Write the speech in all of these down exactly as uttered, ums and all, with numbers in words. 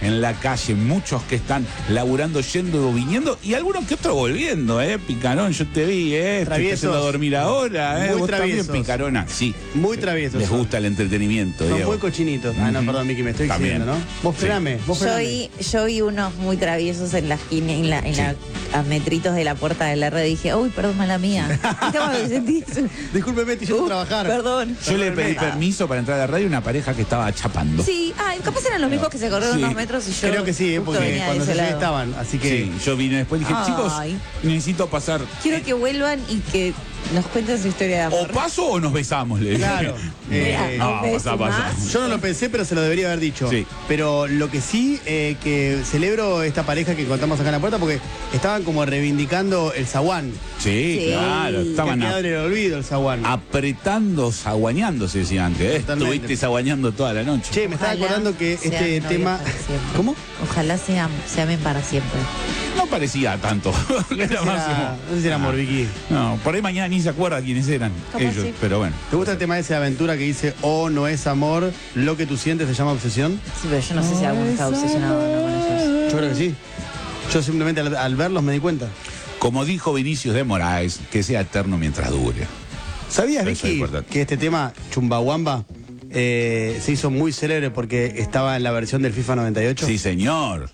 en la calle, muchos que están laburando, yendo o viniendo, y algunos que otros volviendo, ¿eh? Picarón, yo te vi, ¿eh? Te estás haciendo dormir ahora, ¿eh? Muy Vos traviesos. también, Picarona, sí. Muy traviesos. Les gusta el entretenimiento, Son Diego. muy cochinitos. Ah, no, perdón, Miki, me estoy También. diciendo, ¿no? Vos Sí. frename, vos Yo frename. vi, yo vi unos muy traviesos en la esquina, en la, en Sí. la, a metritos de la puerta de la red. Dije, uy, perdón, mala mía. ¿Viste cuando te sentís? Discúlpeme, estoy yendo a Uh, trabajar. Perdón. Yo le pedí Ah. permiso para entrar a la radio a una pareja que estaba chapando. Sí, ah, capaz eran los mismos que se corrieron Sí. unos metros y yo. Creo que sí, ¿eh? justo Porque venía de cuando ese se lado. estaban, así que... Sí, yo vine después y dije, Ay. chicos, necesito pasar. Quiero que vuelvan y que nos cuenten su historia de O amor. paso o nos besamos, le dije. Claro. Mira, Eh, no, ¿un beso pasá, pasá. más? Yo no lo pensé, pero se lo debería haber dicho. Sí. Pero lo que sí, eh, que celebro esta pareja que encontramos acá en la puerta porque estaban como reivindicando el zaguán. Sí, Sí. claro. Que Estaban ha a- quedado en el olvido el zaguán. apretando, zaguañando, se decía antes. ¿eh? Totalmente. Estuviste zaguañando toda la noche. Che, me estaba Ojalá acordando que sean este novios tema... para siempre. ¿Cómo? Ojalá sean, se amen para siempre. No parecía tanto. Era Era- máximo. no sé si era amor, Vicky. No, por ahí mañana ni se acuerda quiénes eran Capaz ellos, sí. pero bueno. ¿Te gusta el tema de esa aventura que dice, oh, no es amor, lo que tú sientes se llama obsesión? Sí, pero yo no sé si alguno está obsesionado o no con ellos. Yo creo que sí. Yo simplemente al, al verlos me di cuenta. Como dijo Vinicius de Moraes, que sea eterno mientras dure. ¿Sabías, Eso es Vicky, importante. que este tema, Chumbawamba, eh, se hizo muy célebre porque estaba en la versión del FIFA noventa y ocho? Sí, señor.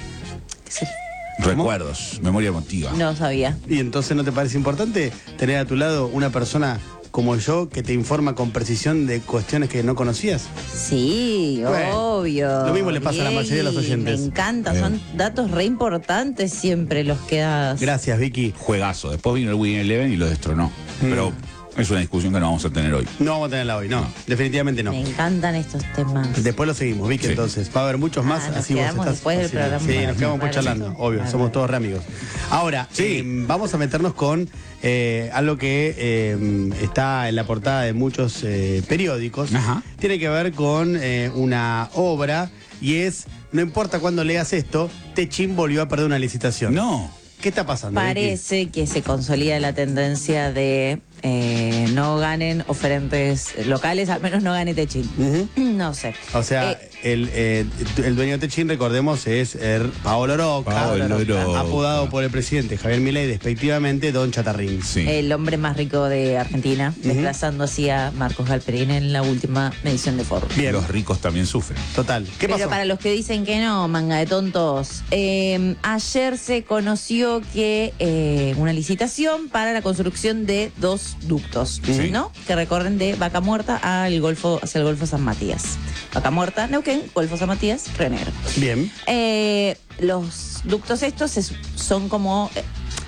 Sí. Recuerdos, memoria emotiva. No sabía. ¿Y entonces no te parece importante tener a tu lado una persona como yo que te informa con precisión de cuestiones que no conocías? Sí, Bueno, obvio. lo mismo le pasa a la mayoría de los Diegui, oyentes. Me encanta, Bien. son datos re importantes siempre los que das. Gracias, Vicky. Juegazo. Después vino el Win Eleven y lo destronó. Mm. Pero es una discusión que no vamos a tener hoy. No vamos a tenerla hoy, no, definitivamente no. Me encantan estos temas. Después lo seguimos, Vicky, Sí. entonces. Va a haber muchos más, Ah, nos así vos quedamos estás. después del así- programa Sí, para nos quedamos pues charlar. charlando, obvio, Claro. somos todos re amigos. Ahora, Sí. eh, vamos a meternos con eh, algo que eh, está en la portada de muchos eh, periódicos. Ajá. Tiene que ver con eh, una obra y es, no importa cuándo leas esto, Techín volvió a perder una licitación. No. ¿Qué está pasando, Vicky? Parece que se consolida la tendencia de eh, no ganen oferentes locales, al menos no gane Techín. Ujú. No sé. O sea, Eh, el, eh, el dueño de Techín, recordemos, es er, Paolo Roca, Paolo Roca. apodado por el presidente Javier Milei, despectivamente Don Chatarrín. Sí. El hombre más rico de Argentina, desplazando así a Marcos Galperín en la última medición de Forbes. Bien. Los ricos también sufren. Total. ¿Qué Pero pasó? para los que dicen que no, manga de tontos, eh, ayer se conoció que eh, una licitación para la construcción de dos ductos, Sí. ¿no? Que recorren de Vaca Muerta al Golfo, hacia el Golfo San Matías. Vaca Muerta, Neuquén, Golfo San Matías, Río Negro. Bien. Eh, los ductos estos es- son como... eh,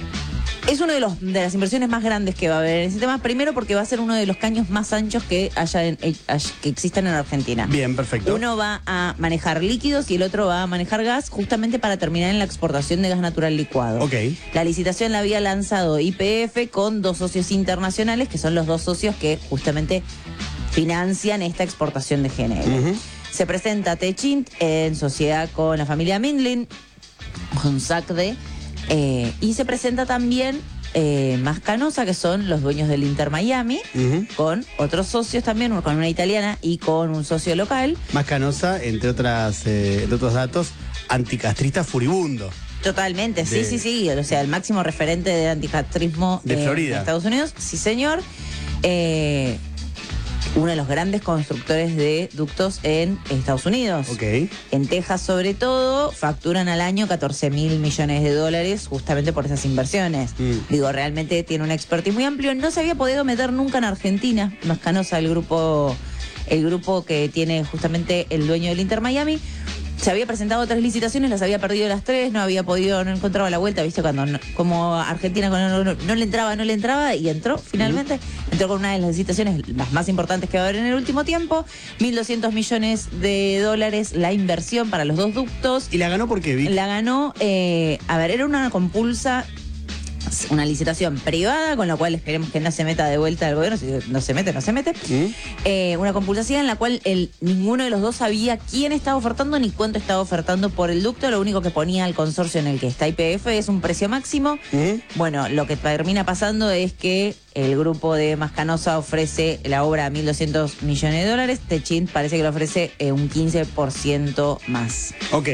es uno de, los, de las inversiones más grandes que va a haber en ese tema. Primero porque va a ser uno de los caños más anchos que, haya en- eh, haya- que existan en Argentina. Bien, perfecto. Uno va a manejar líquidos y el otro va a manejar gas, justamente para terminar en la exportación de gas natural licuado. Ok. La licitación la había lanzado Y P F con dos socios internacionales, que son los dos socios que justamente financian esta exportación de G N L. Ujú. Se presenta Techint en sociedad con la familia Mindlin, con SACDE, eh, y se presenta también eh, Mascanosa, que son los dueños del Inter Miami, Ujú. con otros socios también, con una italiana y con un socio local. Más canosa, entre otras, eh, entre otros datos, anticastrista furibundo. Totalmente, sí, De- sí, sí. O sea, el máximo referente de anticastrismo De Florida. en Estados Unidos, sí, señor. Eh, uno de los grandes constructores de ductos en Estados Unidos. Ok. En Texas, sobre todo, facturan al año catorce mil millones de dólares justamente por esas inversiones. Mm. Digo, realmente tiene un expertise muy amplio. No se había podido meter nunca en Argentina. Mascanosa, el grupo, el grupo que tiene justamente el dueño del Inter Miami. Se había presentado tres licitaciones, las había perdido las tres, no había podido, no encontraba la vuelta, ¿viste? Cuando no- como Argentina no, no- no le entraba, no le entraba, y entró finalmente. Entró con una de las licitaciones las más importantes que va a haber en el último tiempo. mil doscientos millones de dólares la inversión para los dos ductos. ¿Y la ganó por qué, Vic? La ganó, eh, a ver, era una compulsa, una licitación privada, con la cual esperemos que no se meta de vuelta al gobierno. Si no se mete, no se mete. ¿Mm? Eh, una compulsación en la cual el, ninguno de los dos sabía quién estaba ofertando ni cuánto estaba ofertando por el ducto. Lo único que ponía el consorcio en el que está Y P F es un precio máximo. ¿Mm? Bueno, lo que termina pasando es que el grupo de Mascanosa ofrece la obra a mil doscientos millones de dólares. Techint parece que le ofrece eh, un quince por ciento más. Ok.